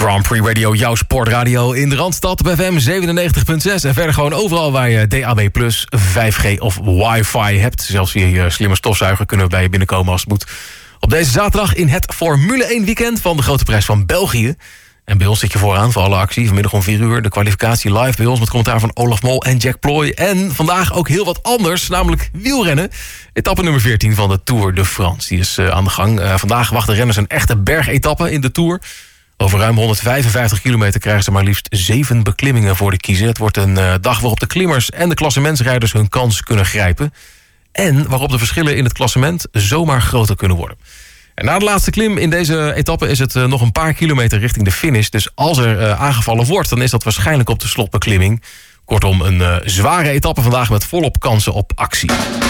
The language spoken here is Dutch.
Grand Prix Radio, jouw sportradio in de Randstad op FM 97.6. En verder gewoon overal waar je DAB+, 5G of wifi hebt. Zelfs via je slimme stofzuiger kunnen we bij je binnenkomen als het moet. Op deze zaterdag in het Formule 1 weekend van de Grote Prijs van België. En bij ons zit je vooraan voor alle actie. Vanmiddag om 4 uur de kwalificatie live bij ons met commentaar van Olaf Mol en Jack Ploy. En vandaag ook heel wat anders, namelijk wielrennen. Etappe nummer 14 van de Tour de France. Die is aan de gang. Vandaag wachten renners een echte bergetappe in de Tour. Over ruim 155 kilometer krijgen ze maar liefst 7 beklimmingen voor de kiezer. Het wordt een dag waarop de klimmers en de klassementsrijders hun kans kunnen grijpen. En waarop de verschillen in het klassement zomaar groter kunnen worden. En na de laatste klim in deze etappe is het nog een paar kilometer richting de finish. Dus als er aangevallen wordt, dan is dat waarschijnlijk op de slotbeklimming. Kortom, een zware etappe vandaag met volop kansen op actie.